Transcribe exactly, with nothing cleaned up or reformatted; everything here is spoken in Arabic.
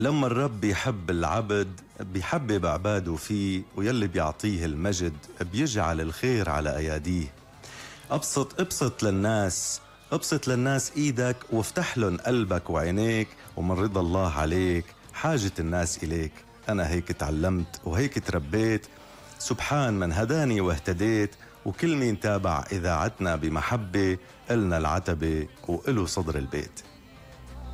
لما الرب بيحب العبد بيحبب عباده فيه، ويلي بيعطيه المجد بيجعل الخير على أياديه. أبسط ابسط للناس ابسط للناس إيدك، وافتح لهم قلبك وعينيك، ومن رضا الله عليك حاجة الناس إليك. أنا هيك تعلمت وهيك تربيت، سبحان من هداني واهتديت. وكل مين تابع إذاعتنا بمحبة إلنا العتبة وإله صدر البيت.